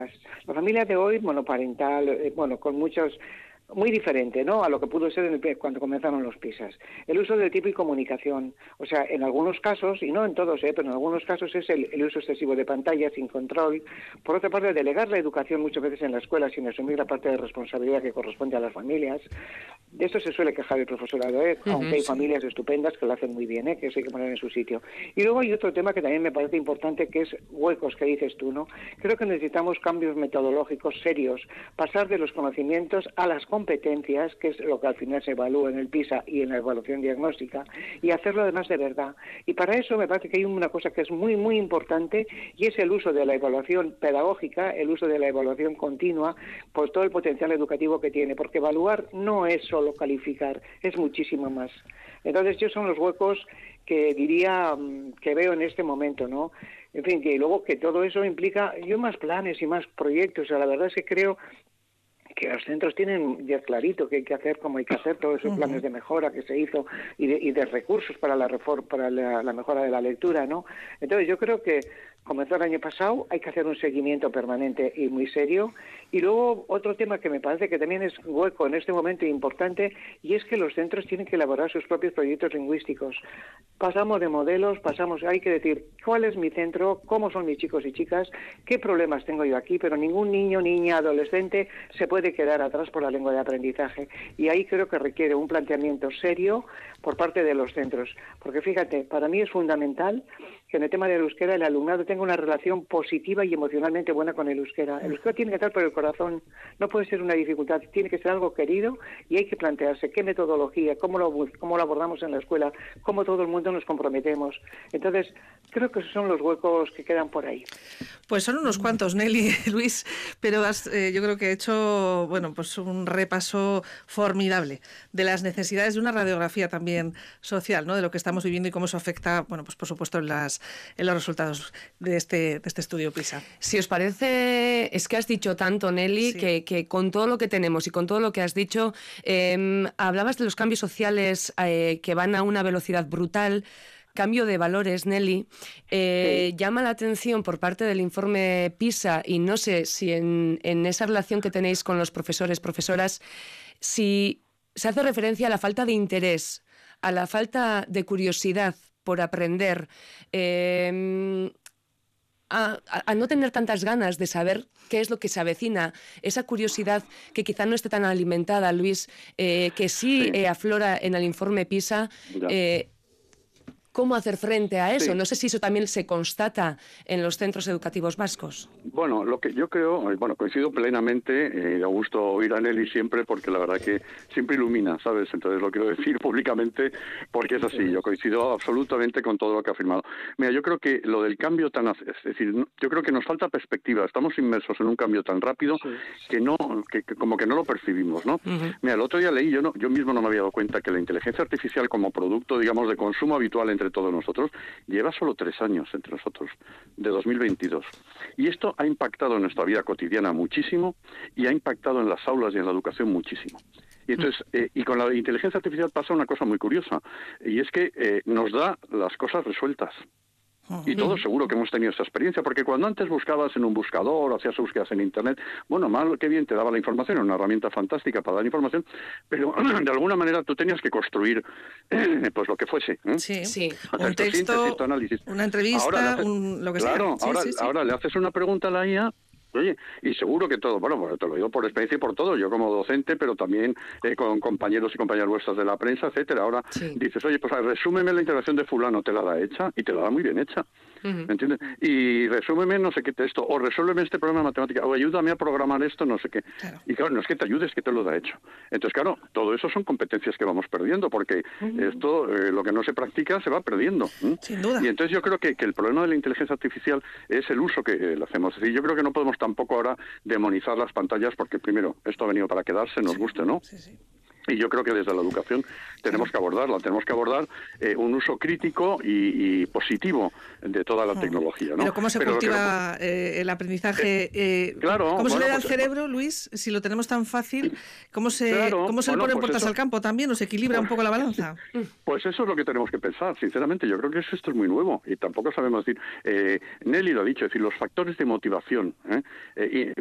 La familia de hoy, monoparental, con muchos, muy diferente, ¿no?, a lo que pudo ser cuando comenzaron los PISAs. El uso del tiempo y comunicación, o sea, en algunos casos, y no en todos, pero en algunos casos es el uso excesivo de pantallas sin control. Por otra parte, delegar la educación muchas veces en la escuela sin asumir la parte de responsabilidad que corresponde a las familias. De esto se suele quejar el profesorado, aunque hay familias estupendas que lo hacen muy bien, que eso hay que poner en su sitio. Y luego hay otro tema que también me parece importante, que es huecos, que dices tú, ¿no? Creo que necesitamos cambios metodológicos serios, pasar de los conocimientos a las competencias, que es lo que al final se evalúa en el PISA y en la evaluación diagnóstica, y hacerlo además de verdad. Y para eso me parece que hay una cosa que es muy, muy importante, y es el uso de la evaluación pedagógica, el uso de la evaluación continua, por todo el potencial educativo que tiene, porque evaluar no es solo calificar, es muchísimo más. Entonces, esos son los huecos que diría que veo en este momento, ¿no? En fin, que luego que todo eso implica más planes y más proyectos. O sea, la verdad es que creo que los centros tienen ya clarito que hay que hacer, como hay que hacer todos esos planes de mejora que se hizo y de recursos para la mejora de la lectura, ¿no? Entonces yo creo que comenzó el año pasado, hay que hacer un seguimiento permanente y muy serio. Y luego otro tema que me parece que también es hueco en este momento importante, y es que los centros tienen que elaborar sus propios proyectos lingüísticos. Pasamos de modelos, hay que decir cuál es mi centro, cómo son mis chicos y chicas, qué problemas tengo yo aquí, pero ningún niño, niña, adolescente se puede quedar atrás por la lengua de aprendizaje. Y ahí creo que requiere un planteamiento serio por parte de los centros. Porque fíjate, para mí es fundamental que en el tema del euskera el alumnado tenga una relación positiva y emocionalmente buena con el euskera. El euskera tiene que estar por el corazón, no puede ser una dificultad, tiene que ser algo querido, y hay que plantearse qué metodología, cómo lo abordamos en la escuela, cómo todo el mundo nos comprometemos. Entonces, creo que esos son los huecos que quedan por ahí. Pues son unos cuantos, Nelly, Luis, pero yo creo que he hecho pues un repaso formidable de las necesidades de una radiografía también social, ¿no?, de lo que estamos viviendo y cómo eso afecta, pues por supuesto en los resultados de este estudio PISA. Si os parece, es que has dicho tanto, Nelly, sí, que con todo lo que tenemos y con todo lo que has dicho, hablabas de los cambios sociales que van a una velocidad brutal. Cambio de valores, Nelly. Sí. Llama la atención por parte del informe PISA, y no sé si en esa relación que tenéis con los profesores, profesoras, si se hace referencia a la falta de interés, a la falta de curiosidad por aprender, a no tener tantas ganas de saber qué es lo que se avecina, esa curiosidad que quizá no esté tan alimentada, Luis, que sí aflora en el informe PISA. ¿Cómo hacer frente a eso? Sí. No sé si eso también se constata en los centros educativos vascos. Bueno, lo que yo creo, coincido plenamente, da gusto oír a Nelly siempre, porque la verdad que siempre ilumina, ¿sabes? Entonces lo quiero decir públicamente porque es así, yo coincido absolutamente con todo lo que ha afirmado. Mira, yo creo que lo del cambio es decir, yo creo que nos falta perspectiva, estamos inmersos en un cambio tan rápido que como que no lo percibimos, ¿no? Mira, el otro día leí, yo mismo no me había dado cuenta que la inteligencia artificial como producto, digamos, de consumo habitual entre todos nosotros, lleva solo 3 años entre nosotros, de 2022. Y esto ha impactado en nuestra vida cotidiana muchísimo, y ha impactado en las aulas y en la educación muchísimo. Y entonces, y con la inteligencia artificial pasa una cosa muy curiosa, y es que nos da las cosas resueltas. Y todos seguro que hemos tenido esa experiencia, porque cuando antes buscabas en un buscador, hacías búsquedas en Internet, bueno, mal que bien te daba la información, era una herramienta fantástica para dar información, pero de alguna manera tú tenías que construir pues lo que fuese. Sí. Un texto, análisis. una entrevista, lo que sea. Ahora le haces una pregunta a la IA. Oye, y seguro que todo, bueno, te lo digo por experiencia y por todo, yo como docente, pero también con compañeros y compañeras vuestras de la prensa, etcétera. Ahora dices, oye, pues resúmeme la intervención de fulano, te la da hecha, y te la da muy bien hecha. ¿Me entiendes? Y resúmeme no sé qué texto, o resuélveme este problema de matemática, o ayúdame a programar esto, no sé qué. Claro. Y claro, no es que te ayudes, que te lo da hecho. Entonces, claro, todo eso son competencias que vamos perdiendo, porque esto, lo que no se practica, se va perdiendo. Sin duda. Y entonces yo creo que el problema de la inteligencia artificial es el uso que le hacemos. Es decir, yo creo que no podemos tampoco ahora demonizar las pantallas, porque primero, esto ha venido para quedarse, nos guste, ¿no? Sí. Y yo creo que desde la educación tenemos que abordar un uso crítico y positivo de toda la tecnología, ¿no? Pero ¿cómo se cultiva el aprendizaje? Claro, ¿Cómo se le da al pues, cerebro, Luis? Si lo tenemos tan fácil, ¿cómo se le ponen puertas al campo también? ¿O se equilibra un poco la balanza? Pues eso es lo que tenemos que pensar, sinceramente. Yo creo que esto es muy nuevo y tampoco sabemos decir. Nelly lo ha dicho, es decir, los factores de motivación.